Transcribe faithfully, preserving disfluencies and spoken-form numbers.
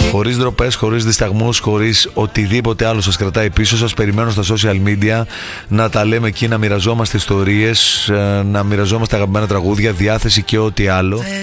Χωρίς ντροπές, χωρίς δισταγμούς, χωρίς οτιδήποτε άλλο σας κρατάει πίσω. Σας περιμένω στα social media να τα λέμε εκεί, να μοιραζόμαστε ιστορίες, να μοιραζόμαστε αγαπημένα τραγούδια, διάθεση και ό,τι άλλο.